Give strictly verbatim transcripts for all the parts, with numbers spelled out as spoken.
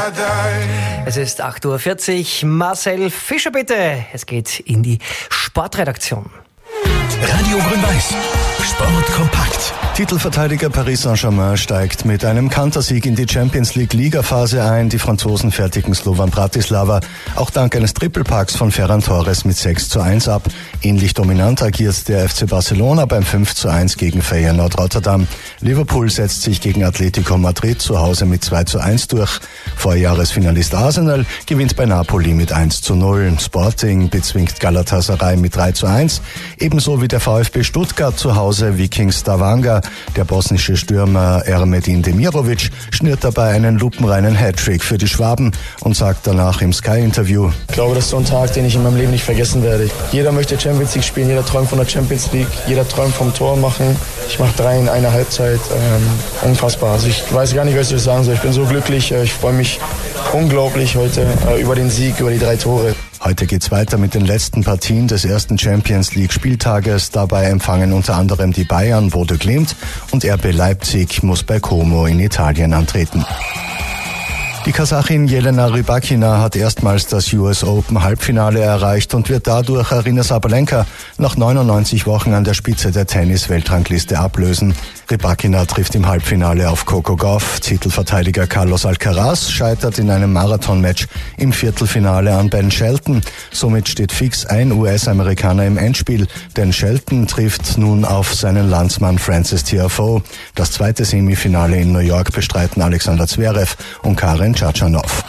Es ist acht Uhr vierzig. Marcel Fischer, bitte. Es geht in die Sportredaktion. Radio Grün-Weiß. Sport kompakt. Titelverteidiger Paris Saint-Germain steigt mit einem Kantersieg in die Champions League Ligaphase ein. Die Franzosen fertigen Slovan Bratislava auch dank eines Trippelpacks von Ferran Torres mit sechs zu eins ab. Ähnlich dominant agiert der F C Barcelona beim fünf zu eins gegen Feyenoord Rotterdam. Liverpool setzt sich gegen Atletico Madrid zu Hause mit zwei zu eins durch. Vorjahresfinalist Arsenal gewinnt bei Napoli mit eins zu null. Sporting bezwingt Galatasaray mit drei zu eins. Ebenso wie der VfB Stuttgart zu Hause Viking Stavanger. Der bosnische Stürmer Ermedin Demirovic schnürt dabei einen lupenreinen Hattrick für die Schwaben und sagt danach im Sky-Interview: Ich glaube, das ist so ein Tag, den ich in meinem Leben nicht vergessen werde. Jeder möchte Champions League spielen, jeder träumt von der Champions League, jeder träumt vom Tor machen. Ich mache drei in einer Halbzeit. Ähm, unfassbar. Also ich weiß gar nicht, was ich sagen soll. Ich bin so glücklich. Ich freue mich unglaublich heute äh, über den Sieg, über die drei Tore. Heute geht's weiter mit den letzten Partien des ersten Champions League Spieltages. Dabei empfangen unter anderem die Bayern Bodø Glimt und R B Leipzig muss bei Como in Italien antreten. Die Kasachin Jelena Rybakina hat erstmals das U S Open Halbfinale erreicht und wird dadurch Aryna Sabalenka nach neunundneunzig Wochen an der Spitze der Tennis-Weltrangliste ablösen. Rybakina trifft im Halbfinale auf Coco Gauff. Titelverteidiger Carlos Alcaraz scheitert in einem Marathonmatch im Viertelfinale an Ben Shelton. Somit steht fix ein U S-Amerikaner im Endspiel, denn Shelton trifft nun auf seinen Landsmann Frances Tiafoe. Das zweite Semifinale in New York bestreiten Alexander Zverev und Karen Khachanov.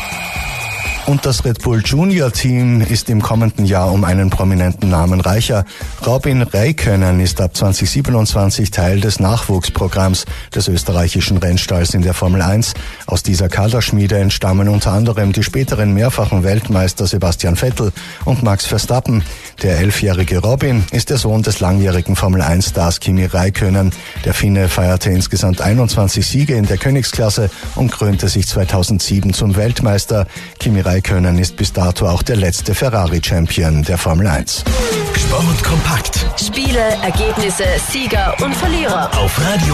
Und das Red Bull Junior Team ist im kommenden Jahr um einen prominenten Namen reicher. Robin Räikkönen ist ab zwanzig siebenundzwanzig Teil des Nachwuchsprogramms des österreichischen Rennstalls in der Formel eins. Aus dieser Kaderschmiede entstammen unter anderem die späteren mehrfachen Weltmeister Sebastian Vettel und Max Verstappen. Der elfjährige Robin ist der Sohn des langjährigen Formel eins Stars Kimi Räikkönen. Der Finne feierte insgesamt einundzwanzig Siege in der Königsklasse und krönte sich zweitausendsieben zum Weltmeister. Kimi Räikkönen ist bis dato auch der letzte Ferrari-Champion der Formel eins. Sport kompakt. Spiele, Ergebnisse, Sieger und Verlierer. Auf Radio